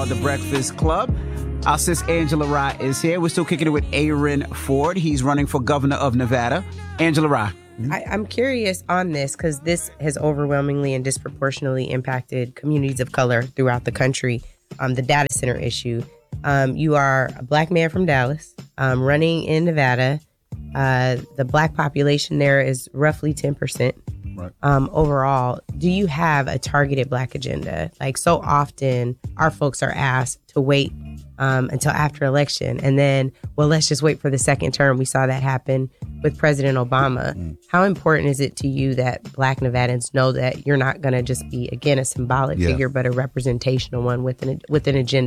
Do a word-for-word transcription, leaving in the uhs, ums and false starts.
The Breakfast Club. Our sis Angela Rye is here. We're still kicking it with Aaron Ford. He's running for governor of Nevada. Angela Rye. I, I'm curious on this because this has overwhelmingly and disproportionately impacted communities of color throughout the country. Um, the data center issue. Um, you are a black man from Dallas um, running in Nevada. Uh, the black population there is roughly ten percent. Right. Um, overall, do you have a targeted black agenda? Like so often our folks are asked to wait um, until after election and then, well, let's just wait for the second term. We saw that happen with President Obama. Mm. How important is it to you that black Nevadans know that you're not going to just be, again, a symbolic yeah. figure, but a representational one with an, with an agenda?